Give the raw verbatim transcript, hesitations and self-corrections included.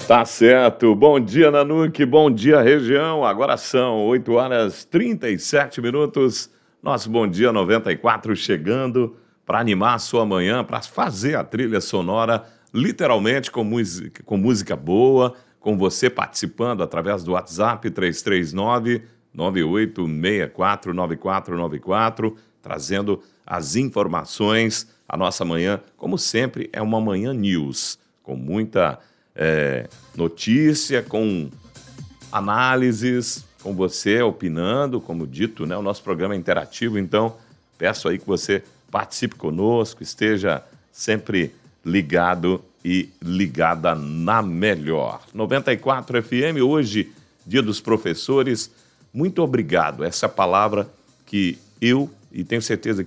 Tá certo. Bom dia, Nanuque. Bom dia, região. Agora são oito horas e trinta e sete minutos. Nosso Bom Dia noventa e quatro chegando para animar a sua manhã, para fazer a trilha sonora, literalmente com música, com música boa, com você participando através do WhatsApp três três nove, nove oito seis quatro nove quatro nove quatro, trazendo as informações. A nossa manhã, como sempre, é uma manhã news, com muita é, notícia, com análises, com você opinando, como dito, né? O nosso programa é interativo, então peço aí que você participe conosco, esteja sempre ligado e ligada na melhor. noventa e quatro F M, hoje, Dia dos Professores. Muito obrigado. Essa palavra que eu, e tenho certeza que